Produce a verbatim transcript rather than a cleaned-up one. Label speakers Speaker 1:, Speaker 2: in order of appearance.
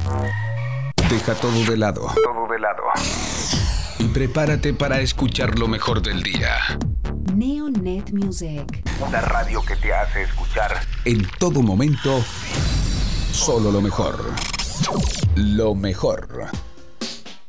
Speaker 1: Deja todo de lado.
Speaker 2: Todo de lado.
Speaker 1: Y prepárate para escuchar lo mejor del día.
Speaker 3: Neonet Music.
Speaker 2: Una radio que te hace escuchar
Speaker 1: En todo momento, solo lo mejor. Lo mejor.